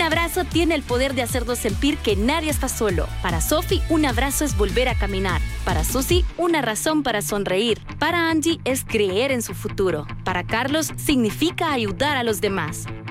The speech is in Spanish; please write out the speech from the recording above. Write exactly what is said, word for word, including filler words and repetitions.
abrazo tiene el poder de hacernos sentir que nadie está solo. Para Sophie, un abrazo es volver a caminar. Para Susie, una razón para sonreír. Para Angie, es creer en su futuro. Para Carlos, significa ayudar a los demás.